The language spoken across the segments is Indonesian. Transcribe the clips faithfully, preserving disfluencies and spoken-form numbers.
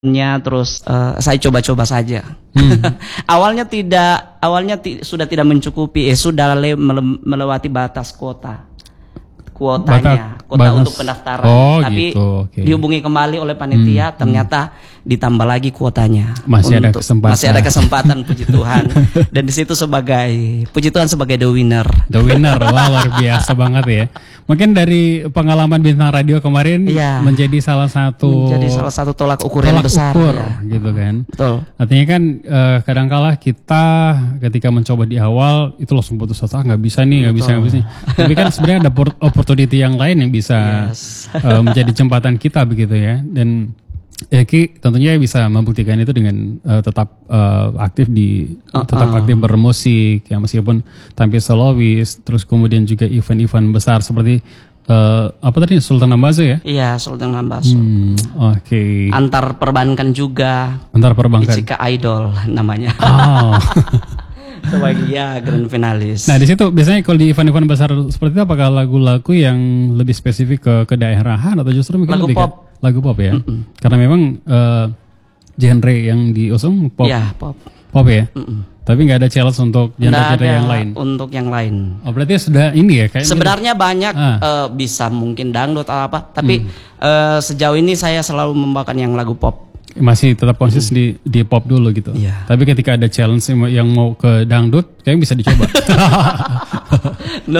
terus uh, saya coba-coba saja. Hmm. awalnya tidak, awalnya ti, sudah tidak mencukupi, eh sudah le, mele, melewati batas kuota. Kuotanya, Batas, kuota batas. untuk pendaftaran. Oh, Tapi gitu, okay. dihubungi kembali oleh panitia, hmm. ternyata ditambah lagi kuotanya. Masih untuk, ada kesempatan. Masih ada kesempatan, puji Tuhan. Dan di situ sebagai, puji Tuhan sebagai the winner. The winner, wah luar biasa banget ya. Mungkin dari pengalaman Bintang Radio kemarin ya, menjadi salah satu menjadi salah satu tolak ukur yang besar, ukur, ya. gitu kan. Betul. Artinya kan eh, kadangkala kita ketika mencoba di awal itu langsung putus asa, nggak bisa nih, nggak bisa, nggak bisa. Tapi kan sebenarnya ada opportunity yang lain yang bisa yes. uh, menjadi jembatan kita begitu ya. Dan ya Ki tentunya bisa membuktikan itu dengan uh, tetap uh, aktif di uh, tetap uh. aktif bermusik ya, meskipun tampil solois, terus kemudian juga event-event besar seperti uh, apa tadi Sultan Ambazo ya? Iya, Sultan Ambazo. Hmm, Oke. Okay. Antar perbankan juga. Antar perbankan. Ichika Idol namanya. Oh. Sebagai ya grand finalis. Nah di situ biasanya kalau di event-event besar seperti itu apakah lagu-lagu yang lebih spesifik ke kedaerahan atau justru mungkin lagu lebih pop? Ke, lagu pop ya? Mm-mm. Karena memang uh, genre yang diusung pop. Ya pop. Pop ya. Mm-mm. Tapi nggak ada challenge untuk genre-genre yang lain. Untuk yang lain. Oh berarti sudah ini ya? Kayak sebenarnya gitu. banyak ah. uh, bisa mungkin dangdut atau apa. Tapi hmm. uh, sejauh ini saya selalu membawakan yang lagu pop. Masih tetap konsis hmm. di di pop dulu gitu. Yeah. Tapi ketika ada challenge yang mau ke dangdut, kayaknya bisa dicoba. No.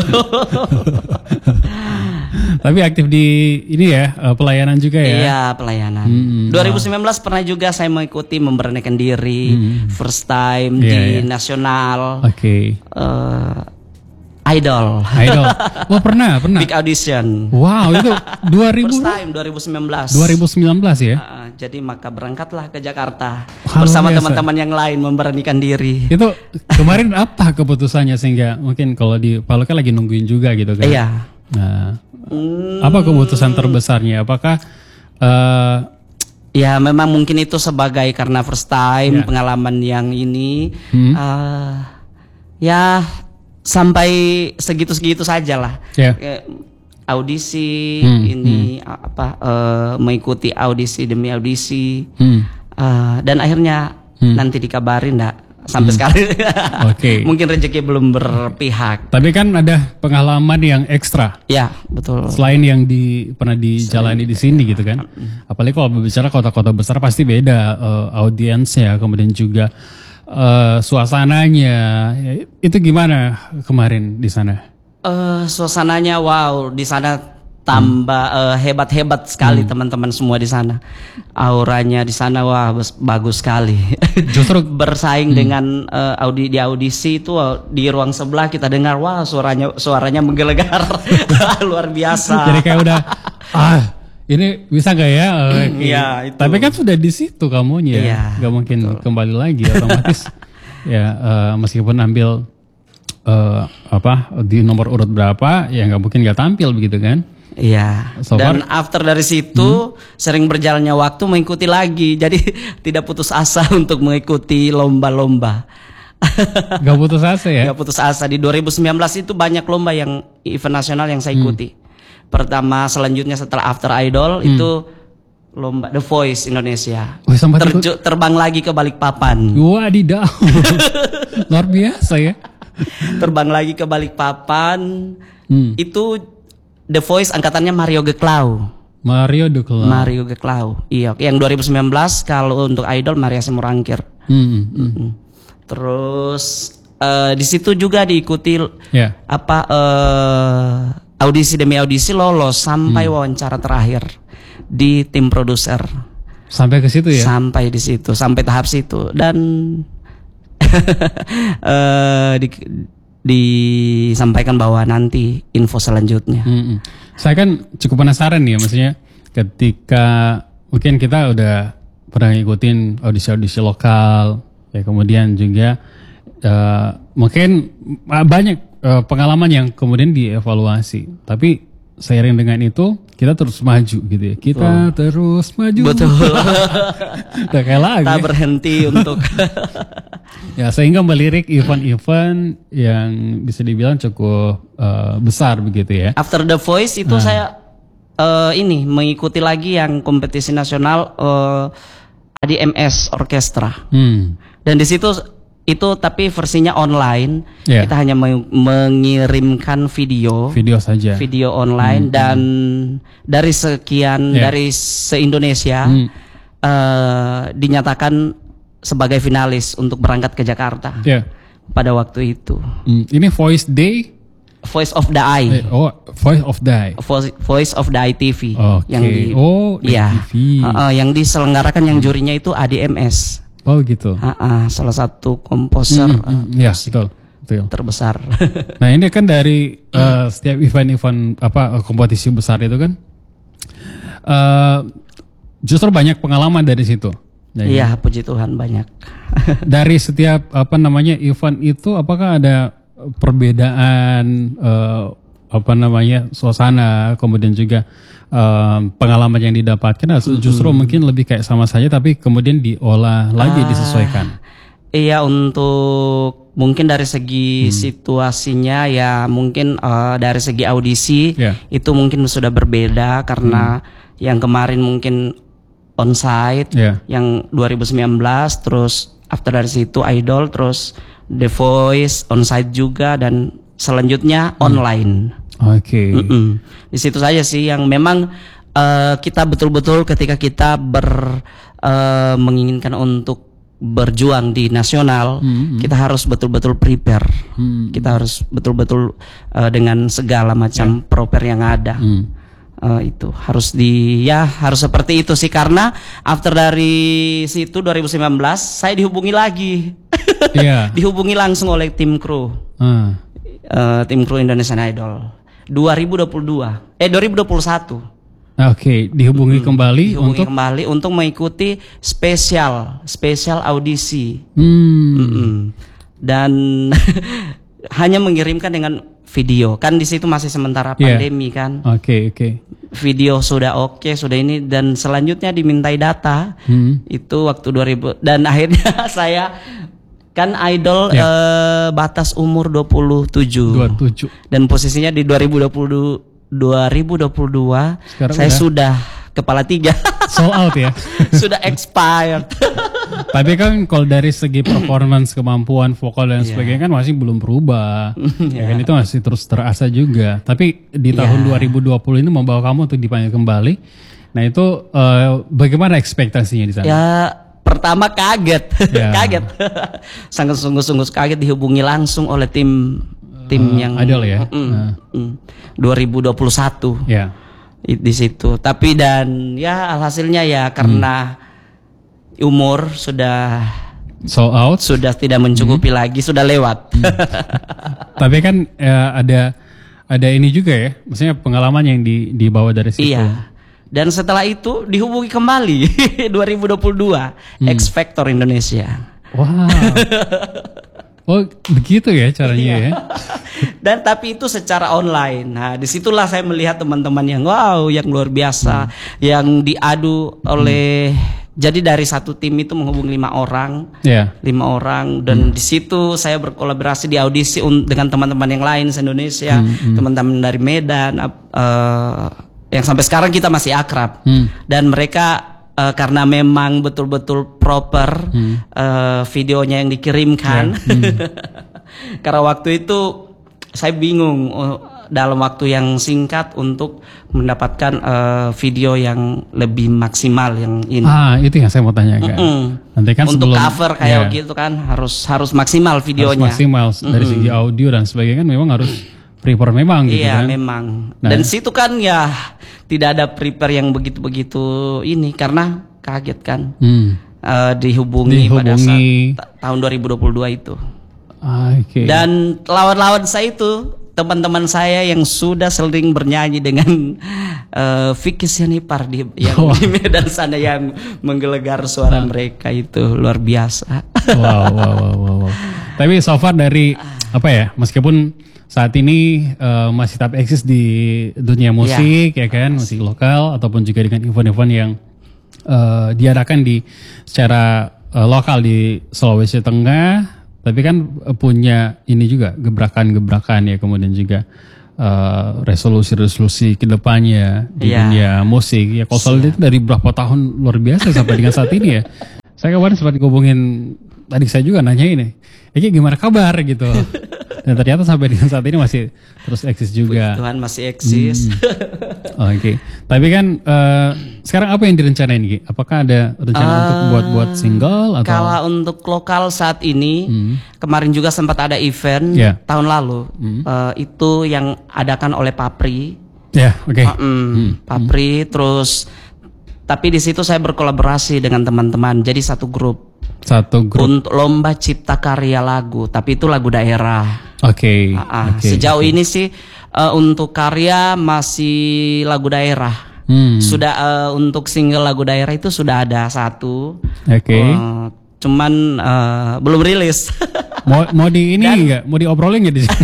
Tapi aktif di ini ya pelayanan juga ya. Iya pelayanan. Hmm, dua ribu sembilan belas oh. pernah juga saya mengikuti memberanikan diri hmm. first time yeah, di yeah. nasional. Oke. Okay. Uh, Idol. Idol. Wah pernah, pernah. Big audition. Wow, itu dua ribu First time dua ribu sembilan belas. dua ribu sembilan belas ya. Uh, jadi maka berangkatlah ke Jakarta Halo bersama biasa. teman-teman yang lain memberanikan diri. Itu kemarin apa keputusannya sehingga mungkin kalau di Palu kan lagi nungguin juga gitu kan. Iya. Nah, hmm. apa keputusan terbesarnya? Apakah uh, ya memang mungkin itu sebagai karena first time, yeah. pengalaman yang ini hmm. uh, ya sampai segitu-segitu saja lah. Yeah. Audisi hmm, ini hmm. apa uh, mengikuti audisi demi audisi hmm. uh, dan akhirnya hmm. nanti dikabarin enggak sampai hmm. sekarang. Okay. Mungkin rezeki belum berpihak. Tapi kan ada pengalaman yang ekstra. Ya, betul. Selain yang di pernah dijalani di sini gitu kan. Apalagi kalau berbicara kota-kota besar pasti beda uh, audiensnya, kemudian juga Uh, suasananya itu gimana kemarin di sana? Uh, suasananya wow, di sana tambah hmm. uh, hebat-hebat sekali hmm. teman-teman semua di sana. Auranya di sana wah bagus sekali. Justru bersaing hmm. dengan uh, audi di audisi itu uh, di ruang sebelah kita dengar wah suaranya suaranya menggelegar luar biasa. Jadi kayak udah ah ini bisa gak ya? Iya. Itu. Tapi kan sudah di situ kamunya, iya, gak mungkin betul. Kembali lagi otomatis. Ya uh, meskipun ambil uh, apa di nomor urut berapa, ya nggak mungkin nggak tampil begitu kan? Iya. So dan far, after dari situ hmm. sering berjalannya waktu mengikuti lagi, jadi tidak putus asa untuk mengikuti lomba-lomba. Gak putus asa ya? Gak putus asa. Di dua ribu sembilan belas itu banyak lomba yang event nasional yang saya ikuti. Hmm. Pertama selanjutnya setelah After Idol hmm. itu lomba The Voice Indonesia. Oh, Terju, terbang lagi ke Balikpapan. Wadidaw. Luar biasa ya. Terbang lagi ke Balikpapan. Hmm. Itu The Voice angkatannya Mario Geklau. Mario Geklau. Mario Geklau. Iya, yang dua ribu sembilan belas kalau untuk Idol Maria Simorangkir. Hmm. Hmm. Hmm. Terus uh, di situ juga diikuti yeah. apa uh, audisi demi audisi lolos sampai hmm. wawancara terakhir di tim produser. Sampai ke situ ya? Sampai di situ, sampai tahap situ dan uh, di, disampaikan bahwa nanti info selanjutnya. Hmm. Saya kan cukup penasaran nih ya, maksudnya ketika mungkin kita udah pernah ngikutin audisi-audisi lokal, ya kemudian juga uh, mungkin banyak Uh, pengalaman yang kemudian dievaluasi, tapi seiring dengan itu kita terus maju gitu ya. Kita oh. terus maju. Betul. Udah kayak lagu. Tak berhenti untuk. Ya sehingga melirik event-event yang bisa dibilang cukup uh, besar begitu ya. After The Voice itu nah. saya uh, ini mengikuti lagi yang kompetisi nasional uh, A D M S Orkestra. Hmm. Dan di situ itu tapi versinya online. Yeah. Kita hanya mengirimkan video. Video saja. Video online hmm. dan dari sekian yeah. dari se-Indonesia hmm. uh, dinyatakan sebagai finalis untuk berangkat ke Jakarta. Yeah. Pada waktu itu. Hmm. Ini Voice Day. Voice of the Eye. Oh, Voice of the Eye. Voice, Voice of the Eye T V. Okay. Yang di, oh, ya, T V. Uh, uh, yang diselenggarakan yang jurinya itu A D M S. Oh gitu. Uh, uh, salah satu komposer mm, mm, uh, ya, betul, betul. terbesar. Nah ini kan dari uh, setiap event-event apa kompetisi besar itu kan, uh, justru banyak pengalaman dari situ. Iya, puji Tuhan banyak. Dari setiap apa namanya event itu, apakah ada perbedaan uh, apa namanya suasana, kemudian juga uh, pengalaman yang didapatkan, justru mm-hmm. mungkin lebih kayak sama saja tapi kemudian diolah lagi, ah, disesuaikan. Iya, untuk mungkin dari segi hmm. situasinya ya mungkin uh, dari segi audisi yeah. itu mungkin sudah berbeda karena hmm. yang kemarin mungkin onsite, yeah. yang dua ribu sembilan belas, terus after dari situ Idol, terus The Voice onsite juga, dan selanjutnya hmm. online. Oke. Okay. Di situ saja sih yang memang uh, kita betul-betul ketika kita ber uh, menginginkan untuk berjuang di nasional, hmm. kita harus betul-betul prepare. Hmm. Kita harus betul-betul uh, dengan segala macam yeah. prepare yang ada. Hmm. Uh, itu harus di ya harus seperti itu sih, karena after dari situ dua ribu sembilan belas saya dihubungi lagi. Yeah. Dihubungi langsung oleh tim kru. Uh. Uh, tim kru Indonesian Idol dua ribu dua puluh dua eh dua ribu dua puluh satu. Oke, okay. dihubungi hmm. kembali dihubungi untuk kembali untuk mengikuti spesial spesial audisi. Hmm. Mm-mm. Dan hanya mengirimkan dengan video. Kan di situ masih sementara pandemi yeah. kan. Oke, okay, oke. Okay. Video sudah oke, okay, sudah ini, dan selanjutnya dimintai data. Hmm. Itu waktu dua ribu, dan akhirnya saya kan Idol yeah. eh, batas umur dua puluh tujuh. dua puluh tujuh. Dan posisinya di dua ribu dua puluh dua Sekarang saya udah sudah kepala tiga. Sold out ya. Sudah expired. Tapi kan kalau dari segi performance, kemampuan vokal dan yeah. sebagainya kan masih belum berubah. Yeah. Ya kan itu masih terus terasa juga. Tapi di tahun yeah. dua ribu dua puluh ini membawa kamu untuk dipanggil kembali. Nah itu uh, bagaimana ekspektasinya di sana? Ya pertama kaget, yeah. kaget, sangat sungguh-sungguh kaget dihubungi langsung oleh tim tim uh, yang Idol ya. Mm, uh. mm, dua ribu dua puluh satu. Ya. Yeah. Di situ. Tapi dan ya alhasilnya ya karena hmm. umur sudah sold out, sudah tidak mencukupi hmm. lagi, sudah lewat. Hmm. Tapi kan ya, ada ada ini juga ya, maksudnya pengalaman yang di, dibawa dari situ. Iya. Dan setelah itu dihubungi kembali dua ribu dua puluh dua hmm. X Factor Indonesia. Wow. Oh begitu ya caranya ya. Dan tapi itu secara online. Nah disitulah saya melihat teman-teman yang wow, yang luar biasa, hmm. yang diadu oleh. Hmm. Jadi dari satu tim itu menghubungi lima orang, yeah. lima orang, dan hmm. di situ saya berkolaborasi di audisi dengan teman-teman yang lain se-Indonesia, hmm. hmm. teman-teman dari Medan, uh, yang sampai sekarang kita masih akrab, hmm. dan mereka. Uh, karena memang betul-betul proper hmm. uh, videonya yang dikirimkan, yeah. hmm. karena waktu itu saya bingung uh, dalam waktu yang singkat untuk mendapatkan uh, video yang lebih maksimal yang ini. Ah itu yang saya mau tanyakan. Mm-mm. Nanti kan untuk sebelum, cover kayak yeah. gitu kan harus harus maksimal videonya. Harus maksimal dari Mm-mm. segi audio dan sebagainya kan memang harus prepare memang gitu iya, kan. Iya memang. Nah. Dan situ kan ya tidak ada prepare yang begitu-begitu ini karena kaget kan. Hmm. Uh, dihubungi, dihubungi pada saat ta- tahun dua ribu dua puluh dua itu. Okay. Dan lawan-lawan saya itu teman-teman saya yang sudah sering bernyanyi dengan uh, Vicky Sianipar di yang oh. di Medan sana yang menggelegar suara nah. mereka itu luar biasa. Wow, wow, wow, wow, wow. Tapi so far dari apa ya, meskipun saat ini uh, masih tetap eksis di dunia musik ya, ya kan, musik lokal ataupun juga dengan event-event yang uh, diadakan di secara uh, lokal di Sulawesi Tengah, tapi kan uh, punya ini juga gebrakan-gebrakan ya, kemudian juga uh, resolusi-resolusi kedepannya di Iya. dunia musik. Ya kalau soal itu dari berapa tahun luar biasa sampai dengan saat ini ya. Saya kemarin sempat ngomongin, tadi saya juga nanya ini, Eki gimana kabar gitu. Dan ternyata sampai dengan saat ini masih terus eksis juga. Tuhan masih eksis. Hmm. Oke, okay. Tapi kan uh, sekarang apa yang direncanain Ki? Apakah ada rencana uh, untuk buat-buat single atau? Kalau untuk lokal saat ini, hmm. kemarin juga sempat ada event yeah. tahun lalu, hmm. uh, itu yang adakan oleh Papri. Ya, yeah, oke. Okay. Uh, mm, hmm. Papri, terus tapi di situ saya berkolaborasi dengan teman-teman, jadi satu grup. Satu grup. Untuk lomba cipta karya lagu, tapi itu lagu daerah. Oke. Okay. Uh, uh, okay. Sejauh okay. ini sih uh, untuk karya masih lagu daerah. Hmm. Sudah uh, untuk single lagu daerah itu sudah ada satu. Oke. Okay. Uh, cuman uh, belum rilis. mau mau di ini enggak? Mau diobrolin enggak di sini?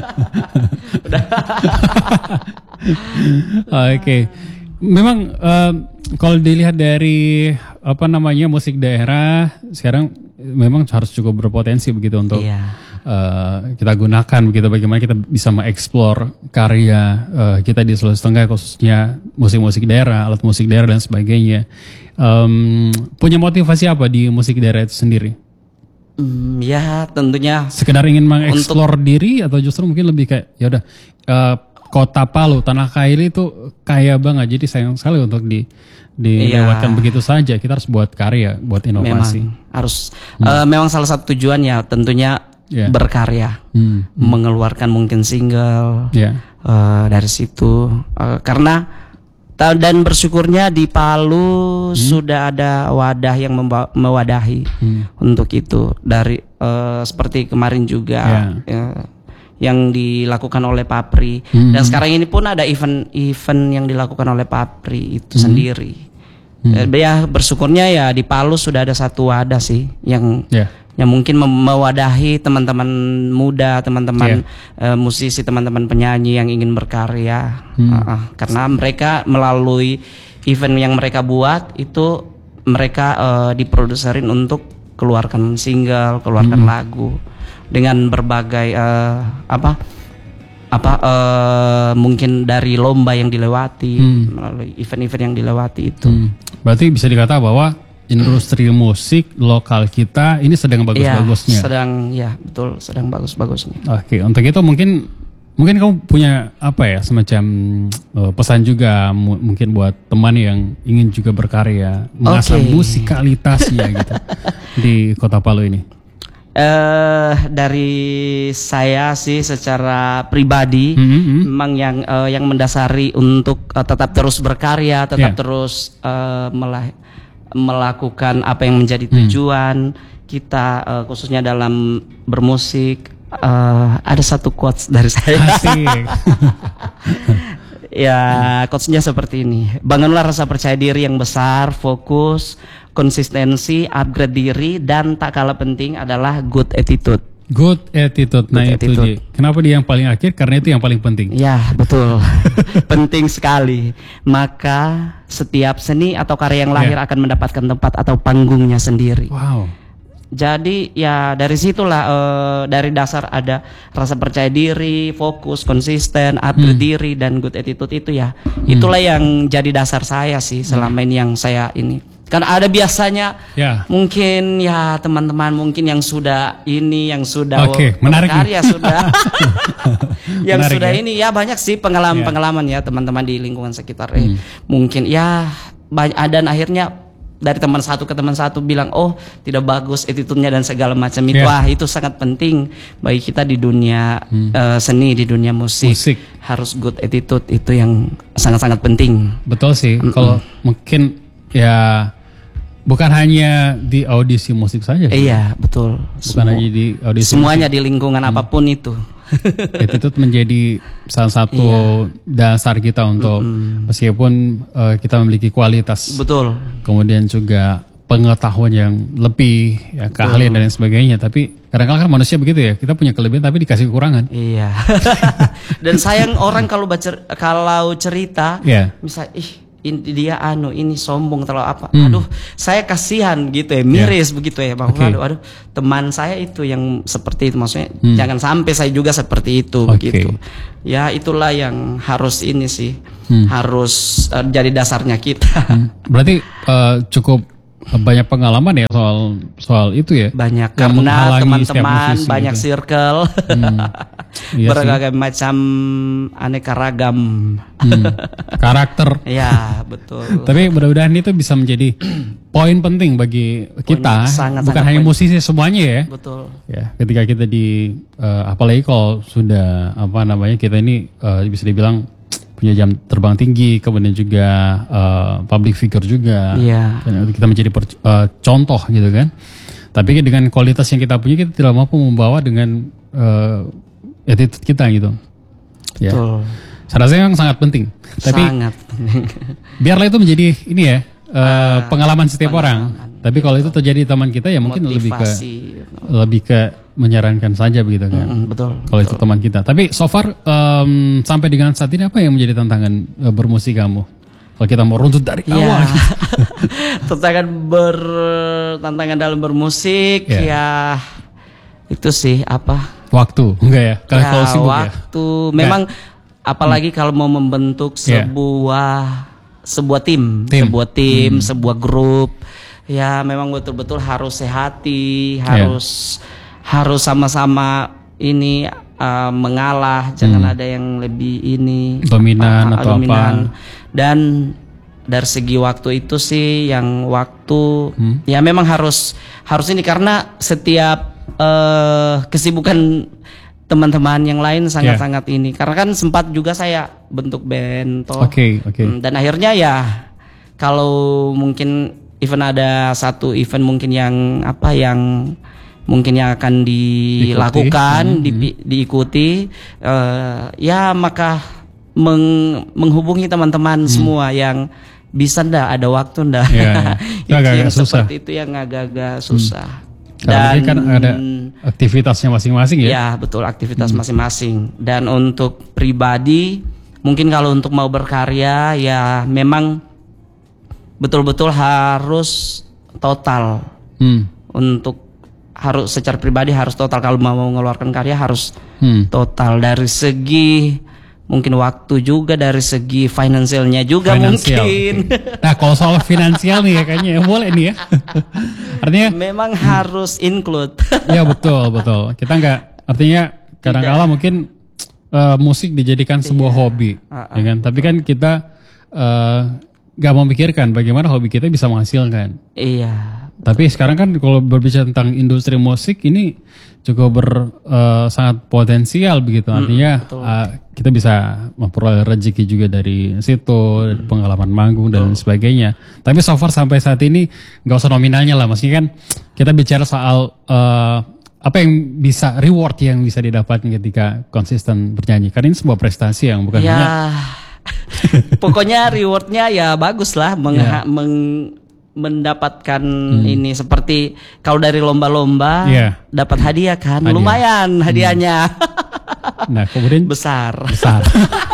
Oke. Okay. Memang uh, kalau dilihat dari apa namanya musik daerah sekarang memang harus cukup berpotensi begitu untuk iya. uh, kita gunakan begitu, bagaimana kita bisa mengeksplor karya uh, kita di Sulawesi Tenggara, khususnya musik-musik daerah, alat musik daerah dan sebagainya. Um, punya motivasi apa di musik daerah itu sendiri? Hmm, ya tentunya sekedar ingin mengeksplor untuk diri atau justru mungkin lebih kayak ya udah uh, Kota Palu, Tanah Kaili itu kaya banget, jadi sayang sekali untuk di dilewatkan iya. begitu saja. Kita harus buat karya, buat inovasi. Memang harus, hmm. uh, memang salah satu tujuannya tentunya yeah. berkarya, hmm. Hmm. mengeluarkan mungkin single yeah. uh, dari situ. Uh, karena dan bersyukurnya di Palu hmm. sudah ada wadah yang membawa, mewadahi hmm. untuk itu. Dari uh, seperti kemarin juga. Yeah. Uh, yang dilakukan oleh Papri hmm. dan sekarang ini pun ada event-event yang dilakukan oleh Papri itu hmm. sendiri. Hmm. Ya bersyukurnya ya di Palu sudah ada satu wadah sih yang yeah. yang mungkin mewadahi teman-teman muda, teman-teman yeah. uh, musisi, teman-teman penyanyi yang ingin berkarya. Hmm. Uh, uh, karena mereka melalui event yang mereka buat itu mereka uh, diproduserin untuk keluarkan single, keluarkan hmm. lagu. Dengan berbagai uh, apa apa uh, mungkin dari lomba yang dilewati hmm. melalui event-event yang dilewati itu. Hmm. Berarti bisa dikata bahwa industri musik lokal kita ini sedang bagus-bagusnya. Ya, sedang ya betul sedang bagus-bagusnya. Oke, untuk itu mungkin mungkin kamu punya apa ya semacam uh, pesan juga mu- mungkin buat teman yang ingin juga berkarya, mengasah okay. musikalitasnya gitu di Kota Palu ini. Uh, dari saya sih secara pribadi mm-hmm. memang yang uh, yang mendasari untuk uh, tetap terus berkarya, tetap yeah. terus uh, melah- melakukan apa yang menjadi tujuan mm. kita uh, khususnya dalam bermusik. Uh, ada satu quotes dari saya. Ya, quotesnya seperti ini. Bangunlah rasa percaya diri yang besar, fokus, konsistensi, upgrade diri, dan tak kalah penting adalah good attitude. Good attitude, nah good itu attitude. Dia. Kenapa dia yang paling akhir? Karena itu yang paling penting. Ya betul, penting sekali. Maka setiap seni atau karya yang lahir yeah. akan mendapatkan tempat atau panggungnya sendiri. Wow. Jadi ya dari situlah uh, dari dasar ada rasa percaya diri, fokus, konsisten, upgrade hmm. diri dan good attitude itu ya. Hmm. Itulah yang jadi dasar saya sih selama ini yang saya ini. Kan ada biasanya ya. Mungkin ya teman-teman mungkin yang sudah ini yang sudah okay, berkarya sudah yang menarik, sudah ya? Ini ya banyak sih pengalaman-pengalaman ya teman-teman di lingkungan sekitar. Hmm. Eh, mungkin ya banyak dan akhirnya dari teman satu ke teman satu bilang oh tidak bagus attitude-nya dan segala macam itu. Yeah. Wah itu sangat penting bagi kita di dunia hmm. uh, seni, di dunia musik. musik harus good attitude itu yang sangat-sangat penting. Betul sih. Mm-mm. Kalau mungkin ya bukan hanya di audisi musik saja. Iya betul. Bukan Semua, hanya di audisi. Semuanya musik. Di lingkungan hmm. apapun itu. Attitude menjadi salah satu iya. dasar kita untuk mm-hmm. meskipun uh, kita memiliki kualitas, betul. Kemudian juga pengetahuan yang lebih, ya, keahlian dan lain sebagainya. Tapi kadang-kadang kan manusia begitu ya, kita punya kelebihan tapi dikasih kekurangan. Iya. Dan sayang orang kalau baca kalau cerita, yeah. misal ih ini dia anu ini sombong terlalu apa, Hmm. aduh saya kasihan gitu ya, miris begitu ya bang. Okay. Aduh, aduh teman saya itu yang seperti itu, maksudnya Hmm. jangan sampai saya juga seperti itu Okay. begitu. Ya itulah yang harus ini sih, Hmm. harus uh, jadi dasarnya kita. Hmm. Berarti uh, cukup banyak pengalaman ya soal soal itu ya. Banyak Yang karena menghalangi setiap teman-teman musisi banyak gitu. circle, Hmm. Iya sih. berbagai macam aneka ragam. Hmm. Karakter. Ya betul. Tapi mudah-mudahan itu bisa menjadi poin penting bagi kita, sangat, bukan sangat hanya poin. musisi semuanya ya. Betul. Ya, ketika kita di uh, apalagi kalau sudah apa namanya kita ini uh, bisa dibilang punya jam terbang tinggi, kemudian juga uh, public figure juga. Iya. Dan kita menjadi per, uh, contoh gitu kan. Tapi dengan kualitas yang kita punya kita tidak mampu membawa dengan uh, attitude kita gitu. Ya. Betul. Saya rasa memang sangat penting. Tapi Sangat penting. biarlah itu menjadi ini ya uh, pengalaman setiap orang. Tapi kalau itu terjadi di teman kita ya mungkin lebih ke Motivasi. lebih ke menyarankan saja begitu kan. Mm, betul. Kalau itu teman kita. Tapi so far um, sampai dengan saat ini apa yang menjadi tantangan uh, bermusik kamu? Kalau kita mau runtut dari Iya. awal. tantangan ber tantangan dalam bermusik Iya. ya itu sih apa? Waktu, enggak ya? Kalau Ya, kalau sibuk ya. waktu. Memang apalagi kalau mau membentuk Iya. sebuah sebuah tim, Tim. sebuah tim, sebuah grup. Ya memang betul-betul harus sehati, harus harus sama-sama ini uh, mengalah, jangan ada yang lebih ini Dominan atau dominan. apa. Dan dari segi waktu itu sih yang waktu ya memang harus harus ini karena setiap uh, kesibukan teman-teman yang lain sangat-sangat ini. Karena kan sempat juga saya bentuk band toh. Oke, oke. Hmm, Dan akhirnya ya kalau mungkin event ada satu event mungkin yang apa yang mungkin yang akan dilakukan, di, diikuti, uh, ya maka meng, menghubungi teman-teman semua yang bisa ndak ada waktu ndak. Ya, itu Itu agak-agak yang susah. seperti itu yang agak-agak susah. Karena mungkin kan ada aktivitasnya masing-masing ya. Ya betul aktivitas masing-masing. Dan untuk pribadi mungkin kalau untuk mau berkarya ya memang betul-betul harus total. Hmm. Untuk harus secara pribadi harus total kalau mau mengeluarkan karya harus Hmm. total dari segi mungkin waktu juga, dari segi finansialnya juga Finansial, mungkin. oke. Nah kalau soal finansial nih ya kayaknya ya boleh nih ya. Artinya Memang harus include. ya betul betul. Kita nggak artinya kadang-kala mungkin uh, musik dijadikan sebuah hobi, Ah, ah. ya kan? Tapi kan kita uh, nggak memikirkan bagaimana hobi kita bisa menghasilkan. Iya. Tapi sekarang kan kalau berbicara tentang industri musik ini cukup ber uh, sangat potensial begitu. Artinya uh, kita bisa memperoleh rezeki juga dari situ, dari pengalaman manggung dan sebagainya. Tapi so far sampai saat ini nggak usah nominalnya lah, maksudnya kan kita bicara soal uh, apa yang bisa reward yang bisa didapatkan ketika konsisten bernyanyi. Karena ini sebuah prestasi yang bukan Ya. hanya Pokoknya rewardnya ya bagus lah meng- Ya. meng- mendapatkan ini seperti kalau dari lomba-lomba Ya. dapat hadiah kan, Hadiah. lumayan hadiahnya. nah kemudian Besar. besar.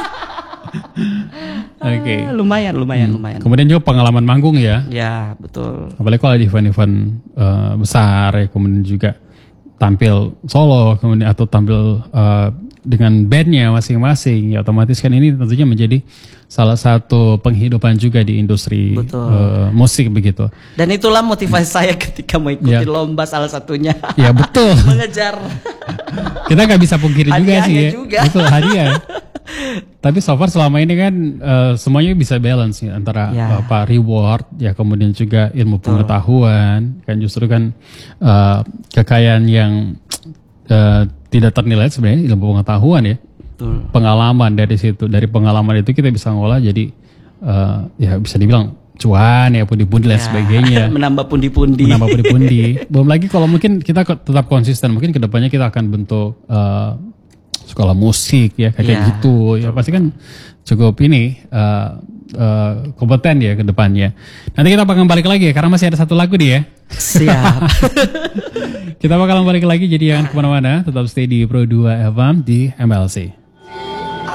Oke. lumayan, lumayan, lumayan. Kemudian juga pengalaman manggung ya. Ya, betul. Apalagi kalau ada event-event uh, besar ya, kemudian juga tampil solo, kemudian atau tampil uh, dengan bandnya masing-masing, ya otomatis kan ini tentunya menjadi salah satu penghidupan juga di industri uh, musik begitu. Dan itulah motivasi saya ketika mau ikuti Ya. lomba salah satunya. Ya betul. Mengejar. Kita nggak bisa pungkiri juga sih Hadiahnya ya. juga. Betul hadiah. Tapi so far selama ini kan uh, semuanya bisa balance ya, antara Ya. apa reward ya kemudian juga ilmu pengetahuan kan justru kan uh, kekayaan yang uh, tidak ternilai sebenarnya ilmu pengetahuan ya. Betul. Pengalaman dari situ, dari pengalaman itu kita bisa ngolah jadi uh, ya bisa dibilang cuan ya pundi-pundi dan Ya. sebagainya. Menambah pundi-pundi. Menambah pundi-pundi. Belum lagi kalau mungkin kita ke- tetap konsisten, mungkin kedepannya kita akan bentuk uh, sekolah musik ya kayak Ya, gitu. Ya pasti kan cukup ini uh, uh, kompeten ya kedepannya. Nanti kita bakal balik lagi ya karena masih ada satu lagu nih ya. Siap. Kita bakal balik lagi jadi jangan kemana-mana. Tetap stay di Pro dua F M di M L C.